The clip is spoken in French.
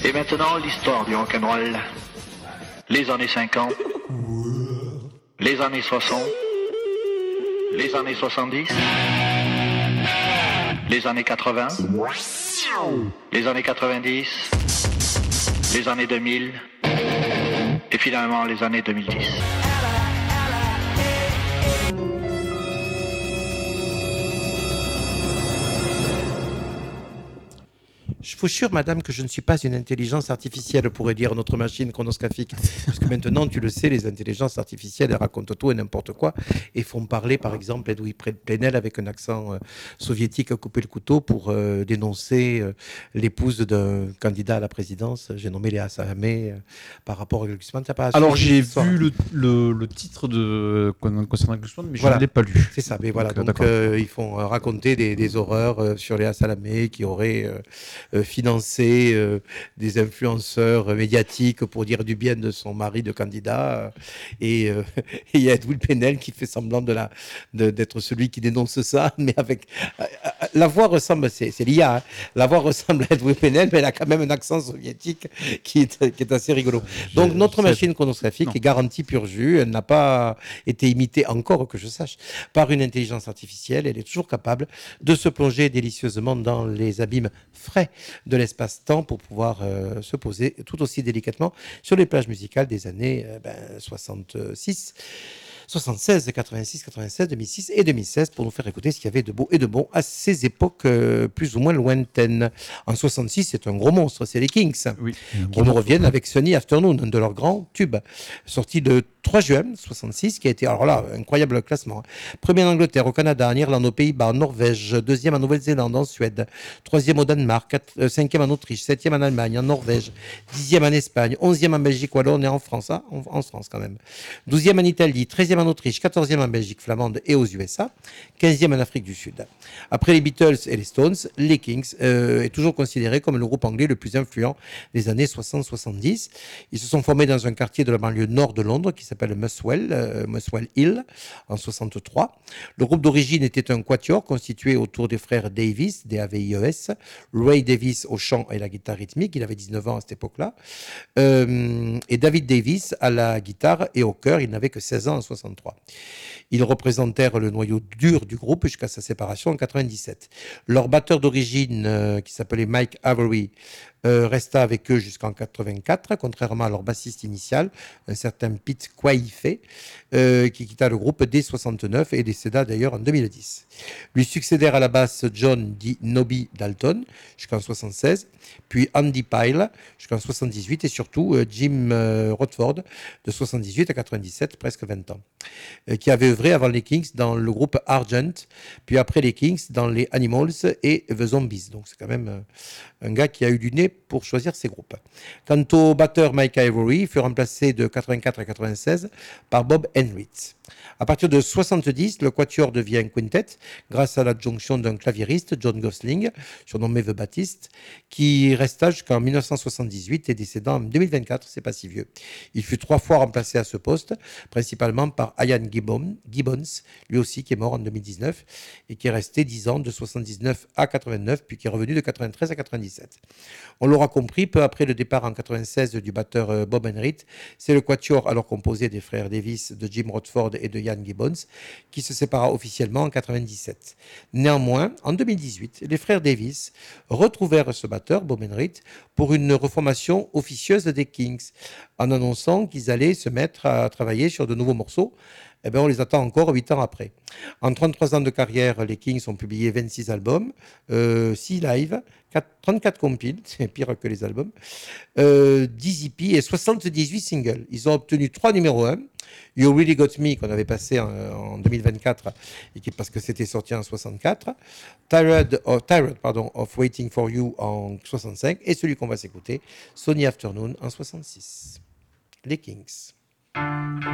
Et maintenant, l'histoire du rock'n'roll. Les années 50, les années 60, les années 70, les années 80, les années 90, les années 2000 et finalement les années 2010. Je vous jure, madame, que je ne suis pas une intelligence artificielle, pourrait dire notre machine chronoscophique. Parce que maintenant, tu le sais, les intelligences artificielles, elles racontent tout et n'importe quoi et font parler, par exemple, Edoui Plenel avec un accent soviétique à couper le couteau pour dénoncer l'épouse d'un candidat à la présidence, j'ai nommé Léa Salamé, par rapport à Glucksmann. Alors, j'ai vu le titre concernant Glucksmann, mais voilà. Je ne l'ai pas lu. C'est ça, mais voilà. Donc ils font raconter des horreurs sur Léa Salamé qui aurait financer des influenceurs médiatiques pour dire du bien de son mari de candidat. Et il y a Edoui Plenel qui fait semblant d'être celui qui dénonce ça, mais avec... la voix ressemble, c'est l'IA, hein. La voix ressemble à Edoui Plenel, mais elle a quand même un accent soviétique qui est assez rigolo. Donc notre machine chronosgraphique est garantie pur jus, elle n'a pas été imitée encore, que je sache, par une intelligence artificielle. Elle est toujours capable de se plonger délicieusement dans les abîmes frais de l'espace-temps pour pouvoir se poser tout aussi délicatement sur les plages musicales des années 66, 76, 86, 87, 2006 et 2016 pour nous faire écouter ce qu'il y avait de beau et de bon à ces époques plus ou moins lointaines. En 66, c'est un gros monstre, c'est les Kings, qui nous reviennent avec Sunny Afternoon, un de leurs grands tubes, sorti le 3 juin 66, qui a été, alors là, incroyable classement. Premier en Angleterre, au Canada, en Irlande, aux Pays-Bas, en Norvège, deuxième en Nouvelle-Zélande, en Suède, troisième au Danemark, cinquième en Autriche, septième en Allemagne, en Norvège, dixième en Espagne, onzième en Belgique wallonne et en France, hein, en France quand même, douzième en Italie, treizième en Autriche, quatorzième en Belgique flamande et aux USA, quinzième en Afrique du Sud. Après les Beatles et les Stones, les Kings est toujours considéré comme le groupe anglais le plus influent des années 60-70. Ils se sont formés dans un quartier de la banlieue nord de Londres qui s'appelle Muswell Hill, en 63. Le groupe d'origine était un quatuor constitué autour des frères Davis, D-A-V-I-E-S, Ray Davis au chant et la guitare rythmique, il avait 19 ans à cette époque-là, et David Davis à la guitare et au chœur, il n'avait que 16 ans en 63. Ils représentèrent le noyau dur du groupe jusqu'à sa séparation en 97. Leur batteur d'origine, qui s'appelait Mike Avery, resta avec eux jusqu'en 84, contrairement à leur bassiste initial, un certain Pete Quaife, qui quitta le groupe dès 69 et décéda d'ailleurs en 2010. Lui succédèrent à la basse John D. Nobby Dalton jusqu'en 76, puis Andy Pyle jusqu'en 78 et surtout Jim Rodford de 78 à 97, presque 20 ans, qui avait œuvré avant les Kings dans le groupe Argent, puis après les Kings dans les Animals et The Zombies. Donc c'est quand même un gars qui a eu du nez pour choisir ses groupes. Quant au batteur Mike Avery, il fut remplacé de 84 à 96 par Bob Henritz. À partir de 70, le quatuor devient quintet grâce à l'adjonction d'un claviériste, John Gosling, surnommé The Baptiste, qui resta jusqu'en 1978 et décédant en 2024, c'est pas si vieux. Il fut 3 fois remplacé à ce poste, principalement par Ian Gibbons, lui aussi qui est mort en 2019 et qui est resté 10 ans de 79 à 89, puis qui est revenu de 93 à 97. On l'aura compris, peu après le départ en 96 du batteur Bob Henritz, c'est le quatuor alors composé des frères Davis, de Jim Rodford et de Ian Gibbons qui se sépara officiellement en 97. Néanmoins, en 2018, les frères Davis retrouvèrent ce batteur, Bob Henritz, pour une reformation officieuse des Kings, en annonçant qu'ils allaient se mettre à travailler sur de nouveaux morceaux. Eh bien, on les attend encore 8 ans après. En 33 ans de carrière, les Kings ont publié 26 albums, 6 lives, 34 compiles, c'est pire que les albums, 10 EP et 78 singles. Ils ont obtenu 3 numéros 1. You Really Got Me, qu'on avait passé en 2024, parce que c'était sorti en 64. Tired of Waiting for You en 65. Et celui qu'on va s'écouter, Sunny Afternoon en 66. Les Kings.